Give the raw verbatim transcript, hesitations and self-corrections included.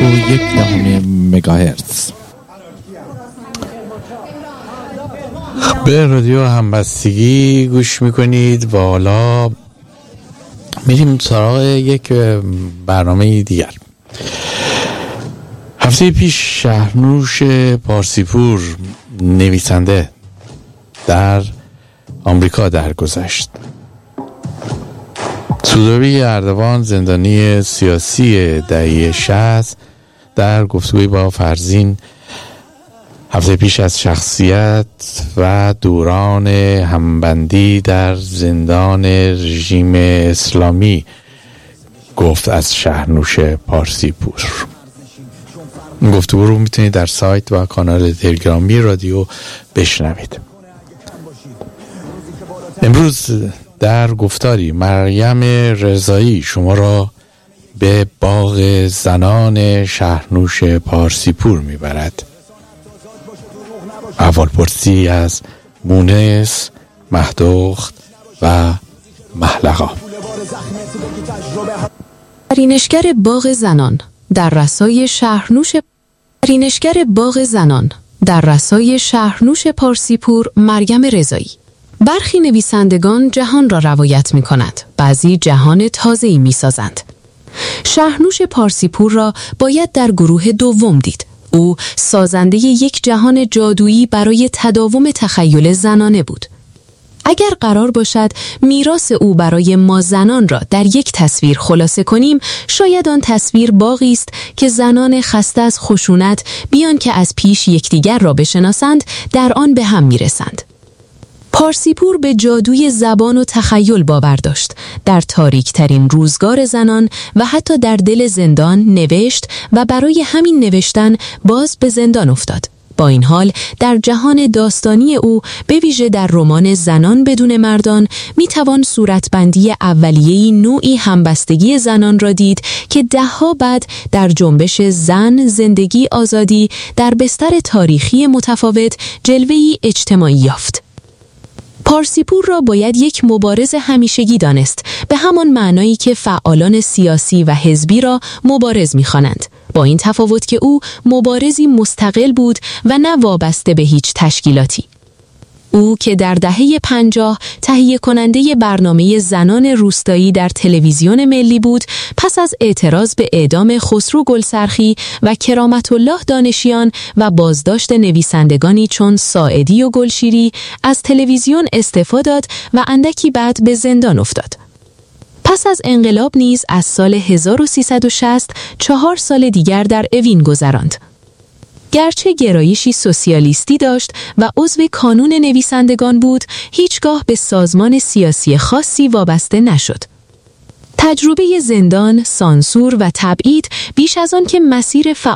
و یک دهم مگاهرتز. به رادیو همبستگی گوش میکنید و حالا میریم سراغ یک برنامه دیگر. هفته پیش شهرنوش پارسیپور نویسنده در آمریکا درگذشت. سودابی اردوان زندانی سیاسی دهه شصت در گفتگوی با فرزین هفته پیش از شخصیت و دوران همبندی در زندان رژیم اسلامی گفت از شهرنوش پارسیپور. این گفتگو رو میتونید در سایت و کانال تلگرامی رادیو بشنوید. امروز در گفتاری مریم رضایی شما را به باغ زنان شهرنوش پارسیپور میبرد. احوالپرسی از مونس، مهدخت و محلقا. پرینشگر باغ زنان در رسای شهرنوش پرینشگر باغ زنان در رسای شهرنوش پارسیپور مریم رضایی. برخی نویسندگان جهان را روایت می کند، بعضی جهان تازه‌ای می سازند. شهرنوش پارسیپور را باید در گروه دوم دید. او سازنده یک جهان جادویی برای تداوم تخیل زنانه بود. اگر قرار باشد میراث او برای ما زنان را در یک تصویر خلاصه کنیم، شاید آن تصویر باغی است که زنان خسته از خشونت بیان که از پیش یکدیگر را بشناسند در آن به هم میرسند. پارسیپور به جادوی زبان و تخیل باور داشت. در تاریک ترین روزگار زنان و حتی در دل زندان نوشت و برای همین نوشتن باز به زندان افتاد. با این حال در جهان داستانی او به ویژه در رمان زنان بدون مردان میتوان صورتبندی اولیه‌ای نوعی همبستگی زنان را دید که دهها بعد در جنبش زن، زندگی، آزادی در بستر تاریخی متفاوت جلوه‌ای اجتماعی یافت. پارسیپور را باید یک مبارز همیشگی دانست، به همان معنایی که فعالان سیاسی و حزبی را مبارز می‌خوانند، با این تفاوت که او مبارزی مستقل بود و نه وابسته به هیچ تشکیلاتی. او که در دهه پنجاه تهیه کننده برنامه زنان روستایی در تلویزیون ملی بود، پس از اعتراض به اعدام خسرو گلسرخی و کرامت الله دانشیان و بازداشت نویسندگانی چون ساعدی و گلشیری از تلویزیون استعفا داد و اندکی بعد به زندان افتاد. پس از انقلاب نیز از سال هزار و سیصد و شصت چهار سال دیگر در اوین گذراند. گرچه گرایشی سوسیالیستی داشت و عضو کانون نویسندگان بود، هیچگاه به سازمان سیاسی خاصی وابسته نشد. تجربه زندان، سانسور و تبعید بیش از آن که مسیر